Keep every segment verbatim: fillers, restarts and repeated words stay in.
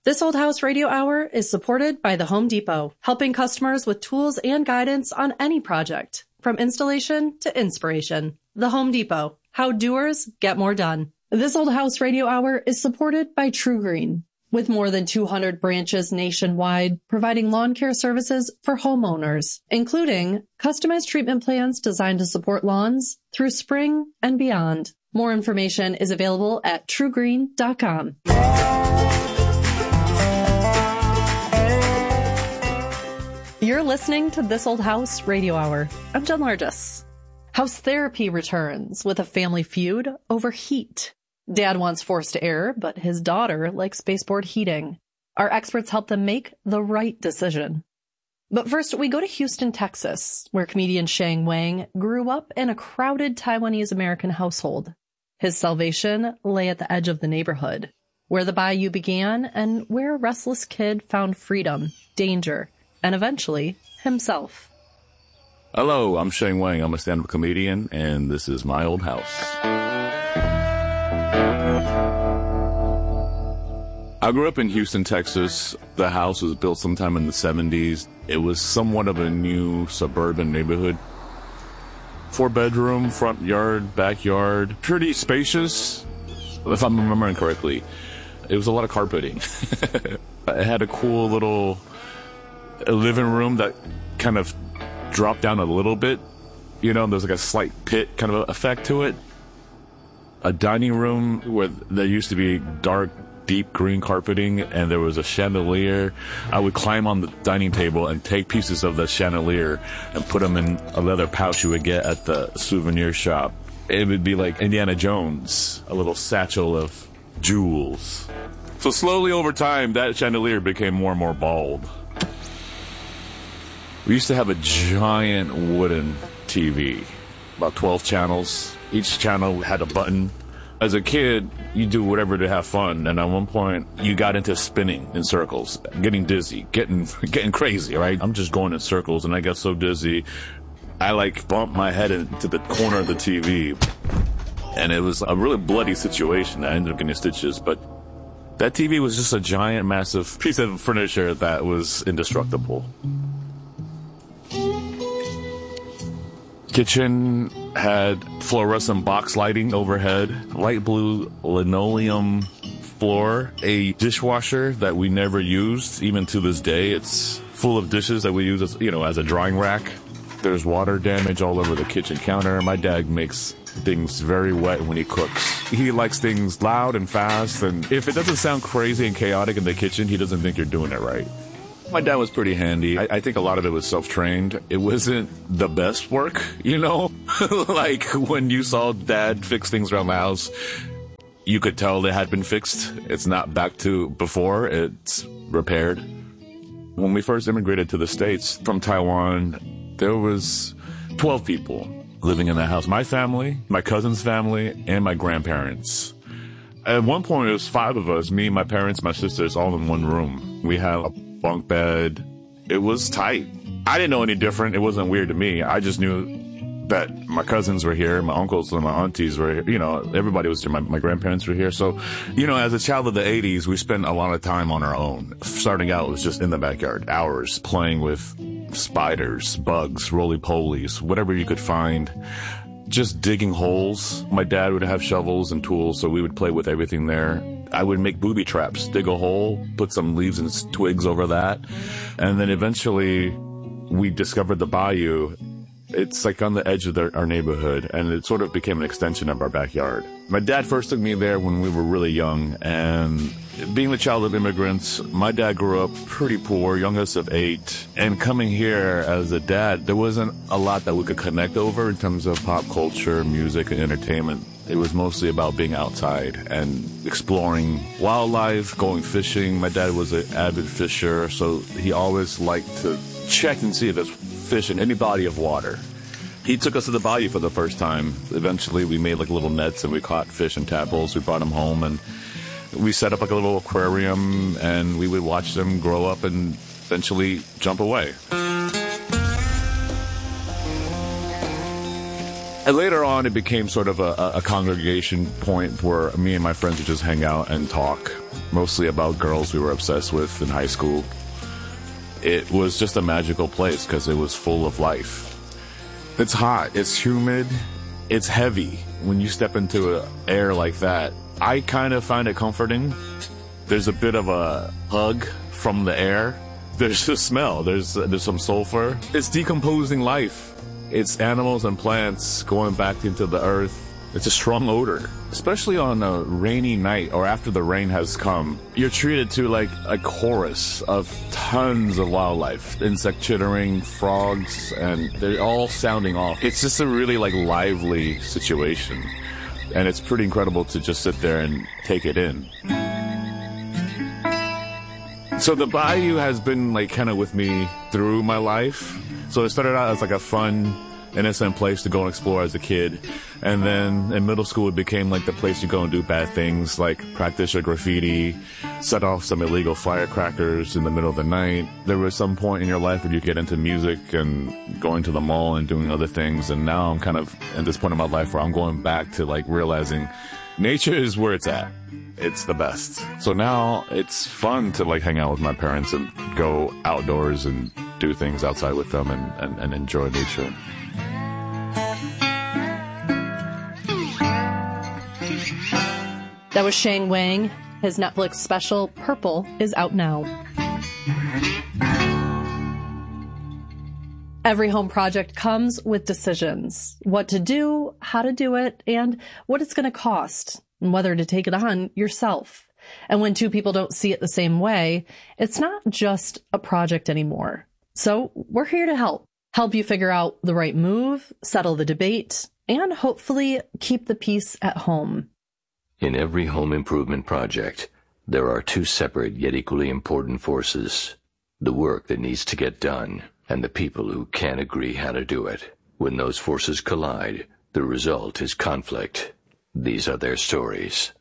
This Old House Radio Hour is supported by the Home Depot, helping customers with tools and guidance on any project, from installation to inspiration. The Home Depot, how doers get more done. This Old House Radio Hour is supported by True Green, with more than two hundred branches nationwide, providing lawn care services for homeowners, including customized treatment plans designed to support lawns through spring and beyond. More information is available at true green dot com. You're listening to This Old House Radio Hour. I'm Jen Largis. House therapy returns with a family feud over heat. Dad wants forced air, but his daughter likes baseboard heating. Our experts help them make the right decision. But first, we go to Houston, Texas, where comedian Sheng Wang grew up in a crowded Taiwanese-American household. His salvation lay at the edge of the neighborhood, where the bayou began and where a restless kid found freedom, danger, and eventually, himself. Hello, I'm Sheng Wang. I'm a stand-up comedian, and this is my old house. I grew up in Houston, Texas. The house was built sometime in the seventies. It was somewhat of a new suburban neighborhood. Four-bedroom, front yard, backyard. Pretty spacious, if I'm remembering correctly. It was a lot of carpeting. It had a cool little a living room that kind of dropped down a little bit. You know, there's like a slight pit kind of effect to it. A dining room where there used to be dark, deep green carpeting, and there was a chandelier. I would climb on the dining table and take pieces of the chandelier and put them in a leather pouch you would get at the souvenir shop. It would be like Indiana Jones, a little satchel of jewels. So slowly over time, that chandelier became more and more bald. We used to have a giant wooden T V, about twelve channels. Each channel had a button. As a kid, you do whatever to have fun, and at one point, you got into spinning in circles, getting dizzy, getting getting crazy, right? I'm just going in circles, and I got so dizzy, I like bumped my head into the corner of the T V, and it was a really bloody situation. I ended up getting stitches, but that T V was just a giant, massive piece of furniture that was indestructible. Kitchen had fluorescent box lighting overhead, light blue linoleum floor, a dishwasher that we never used, even to this day. It's full of dishes that we use as, you know, as a drying rack. There's water damage all over the kitchen counter. My dad makes things very wet when he cooks. He likes things loud and fast, and if it doesn't sound crazy and chaotic in the kitchen, he doesn't think you're doing it right. My dad was pretty handy. I, I think a lot of it was self-trained. It wasn't the best work, you know? Like, when you saw Dad fix things around the house, you could tell they had been fixed. It's not back to before. It's repaired. When we first immigrated to the States from Taiwan, there was twelve people living in the house. My family, my cousin's family, and my grandparents. At one point, it was five of us, me, my parents, my sisters, all in one room. We had a bunk bed. It was tight. I didn't know any different. It wasn't weird to me. I just knew that my cousins were here, my uncles and my aunties were here. You know, everybody was here. My, my grandparents were here. So, you know, as a child of the eighties, we spent a lot of time on our own. Starting out, it was just in the backyard, hours playing with spiders, bugs, roly-polies, whatever you could find. Just digging holes. My dad would have shovels and tools, so we would play with everything there. I would make booby traps, dig a hole, put some leaves and twigs over that. And then eventually we discovered the bayou. It's like on the edge of the, our neighborhood, and it sort of became an extension of our backyard. My dad first took me there when we were really young, and being the child of immigrants, my dad grew up pretty poor, youngest of eight. And coming here as a dad, there wasn't a lot that we could connect over in terms of pop culture, music, and entertainment. It was mostly about being outside and exploring wildlife, going fishing. My dad was an avid fisher, so he always liked to check and see if there's fish in any body of water. He took us to the bayou for the first time. Eventually, we made like little nets and we caught fish and tadpoles. We brought them home and we set up like a little aquarium, and we would watch them grow up and eventually jump away. And later on, it became sort of a, a congregation point where me and my friends would just hang out and talk, mostly about girls we were obsessed with in high school. It was just a magical place because it was full of life. It's hot, it's humid, it's heavy. When you step into a air like that, I kind of find it comforting. There's a bit of a hug from the air. There's a smell, there's, there's some sulfur. It's decomposing life. It's animals and plants going back into the earth. It's a strong odor, especially on a rainy night or after the rain has come. You're treated to like a chorus of tons of wildlife, insect chittering, frogs, and they're all sounding off. It's just a really like lively situation. And it's pretty incredible to just sit there and take it in. So the bayou has been like kind of with me through my life. So it started out as like a fun, innocent place to go and explore as a kid. And then in middle school, it became like the place you go and do bad things, like practice your graffiti, set off some illegal firecrackers in the middle of the night. There was some point in your life where you get into music and going to the mall and doing other things. And now I'm kind of at this point in my life where I'm going back to like realizing nature is where it's at. It's the best. So now it's fun to like hang out with my parents and go outdoors and do things outside with them and, and, and enjoy nature. That was Shang Wang. His Netflix special, Purple, is out now. Every home project comes with decisions. What to do, how to do it, and what it's going to cost, and whether to take it on yourself. And when two people don't see it the same way, it's not just a project anymore. So we're here to help. Help you figure out the right move, settle the debate, and hopefully keep the peace at home. In every home improvement project, there are two separate yet equally important forces. The work that needs to get done, and the people who can't agree how to do it. When those forces collide, the result is conflict. These are their stories.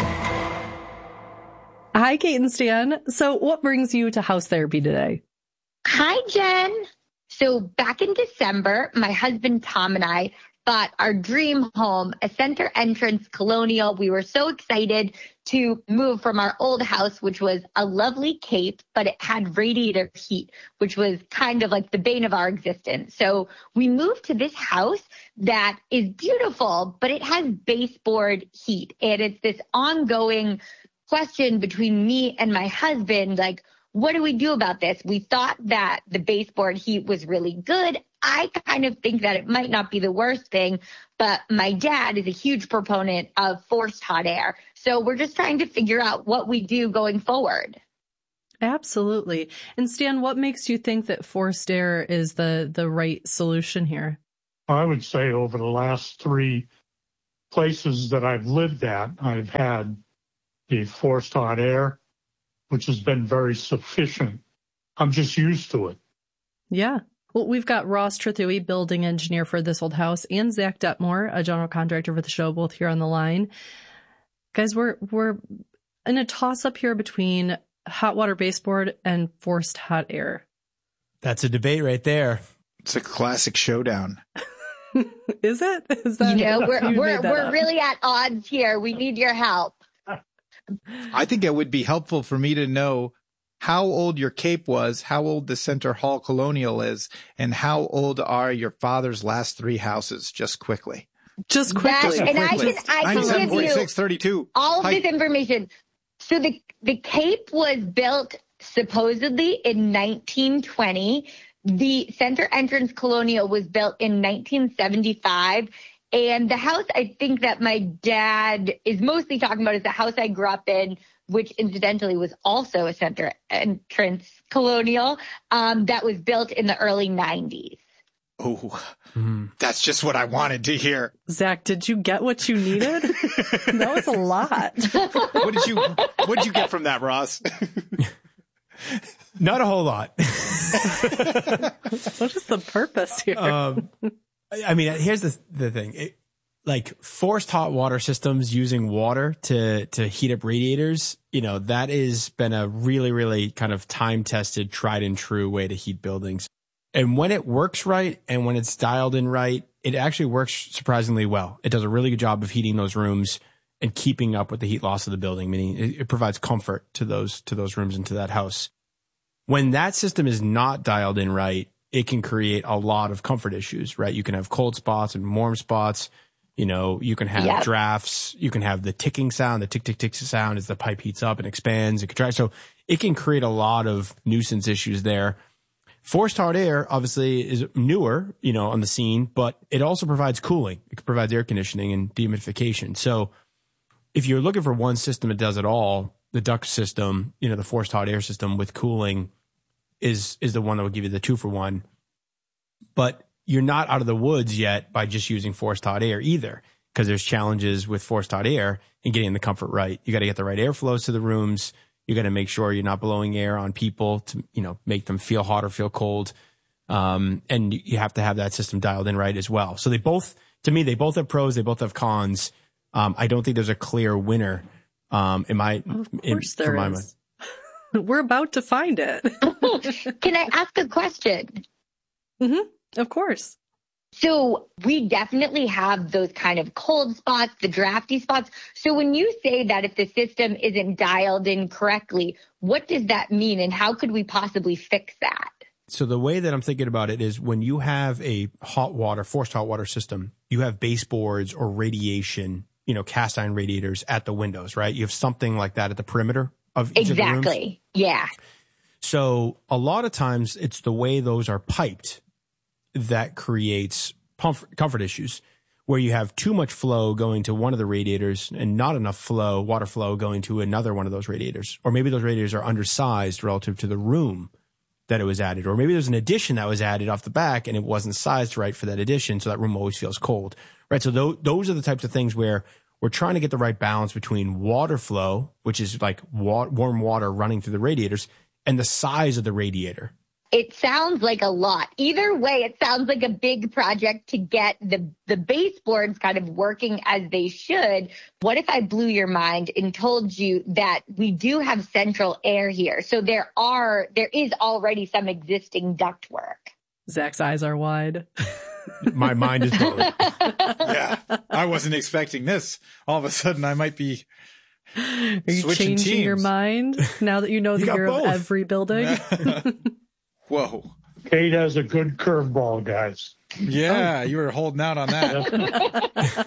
Hi, Kate and Stan. So what brings you to House Therapy today? Hi, Jen. So back in December, my husband Tom and I bought our dream home, a center entrance colonial. We were so excited to move from our old house, which was a lovely cape, but it had radiator heat, which was kind of like the bane of our existence. So we moved to this house that is beautiful, but it has baseboard heat. And it's this ongoing question between me and my husband, like, what do we do about this? We thought that the baseboard heat was really good. I kind of think that it might not be the worst thing, but my dad is a huge proponent of forced hot air. So we're just trying to figure out what we do going forward. Absolutely. And Stan, what makes you think that forced air is the, the right solution here? I would say over the last three places that I've lived at, I've had the forced hot air, which has been very sufficient. I'm just used to it. Yeah. Well, we've got Ross Trethewey, building engineer for This Old House, and Zach Detmore, a general contractor for the show, both here on the line. Guys, we're we're in a toss-up here between hot water baseboard and forced hot air. That's a debate right there. It's a classic showdown. Is it? Is that, you know, we're you we're we're up? really at odds here. We need your help. I think it would be helpful for me to know how old your cape was, how old the Center Hall Colonial is, and how old are your father's last three houses, just quickly. Just quickly. That, and I can, I can give you thirty-two. all of Height. this information. So the, the cape was built supposedly in nineteen twenty. The center entrance colonial was built in nineteen seventy-five. And the house I think that my dad is mostly talking about is the house I grew up in, which incidentally was also a center entrance colonial, um, that was built in the early nineties. Oh, mm. That's just what I wanted to hear. Zach, did you get what you needed? That was a lot. What did you What did you get from that, Ross? Not a whole lot. What is the purpose here? Um, I mean, here's the the thing. It, like forced hot water systems using water to, to heat up radiators, you know, that has been a really, really kind of time tested, tried and true way to heat buildings. And when it works right and when it's dialed in right, it actually works surprisingly well. It does a really good job of heating those rooms and keeping up with the heat loss of the building, meaning it, it provides comfort to those to those rooms and to that house. When that system is not dialed in right, it can create a lot of comfort issues, right? You can have cold spots and warm spots. You know, you can have yep. drafts. You can have the ticking sound, the tick, tick, tick sound as the pipe heats up and expands and contracts. So it can create a lot of nuisance issues there. Forced hot air, obviously, is newer, you know, on the scene, but it also provides cooling. It provides air conditioning and dehumidification. So if you're looking for one system that does it all, the duct system, you know, the forced hot air system with cooling is is the one that will give you the two for one. But you're not out of the woods yet by just using forced hot air either, because there's challenges with forced hot air and getting the comfort right. You got to get the right airflows to the rooms. You got to make sure you're not blowing air on people to, you know, make them feel hot or feel cold. Um, and you have to have that system dialed in right as well. So they both, to me, they both have pros. They both have cons. Um, I don't think there's a clear winner. Um, in my, of course in, there my is. Mind. We're about to find it. Can I ask a question? Mm-hmm. Of course. So we definitely have those kind of cold spots, the drafty spots. So when you say that if the system isn't dialed in correctly, what does that mean and how could we possibly fix that? So the way that I'm thinking about it is when you have a hot water, forced hot water system, you have baseboards or radiation, you know, cast iron radiators at the windows, right? You have something like that at the perimeter of each exactly. of the rooms. Yeah. So a lot of times it's the way those are piped that creates comfort issues, where you have too much flow going to one of the radiators and not enough flow, water flow going to another one of those radiators. Or maybe those radiators are undersized relative to the room that it was added. Or maybe there's an addition that was added off the back and it wasn't sized right for that addition, so that room always feels cold, right? So th- those are the types of things where we're trying to get the right balance between water flow, which is like wa- warm water running through the radiators, and the size of the radiator. It sounds like a lot. Either way, it sounds like a big project to get the, the baseboards kind of working as they should. What if I blew your mind and told you that we do have central air here? So there are, there is already some existing ductwork. Zach's eyes are wide. My mind is blown. Yeah, I wasn't expecting this. All of a sudden, I might be Are you changing teams. your mind now that you know You that you're both. of every building? Whoa. Kate has a good curveball, guys. Yeah, you were holding out on that.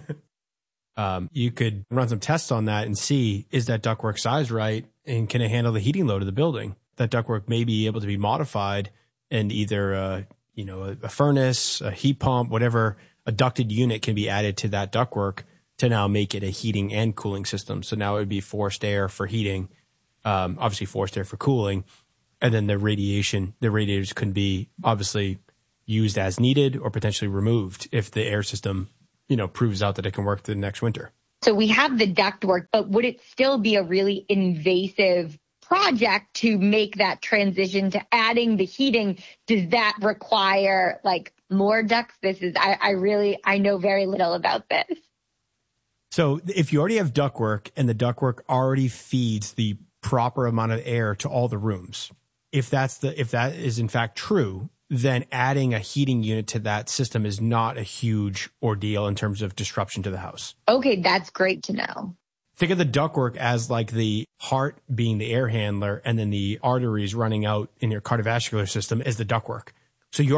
um, you could run some tests on that and see, is that ductwork size right? And can it handle the heating load of the building? That ductwork may be able to be modified and either, uh, you know, a, a furnace, a heat pump, whatever, a ducted unit can be added to that ductwork to now make it a heating and cooling system. So now it would be forced air for heating, um, obviously forced air for cooling. And then the radiation, the radiators can be obviously used as needed or potentially removed if the air system, you know, proves out that it can work through the next winter. So we have the ductwork, but would it still be a really invasive project to make that transition to adding the heating? Does that require like more ducts? This is, I, I really, I know very little about this. So if you already have ductwork and the ductwork already feeds the proper amount of air to all the rooms, if that's the, if that is in fact true, then adding a heating unit to that system is not a huge ordeal in terms of disruption to the house. Okay, that's great to know. Think of the ductwork as like the heart being the air handler and then the arteries running out in your cardiovascular system as the ductwork.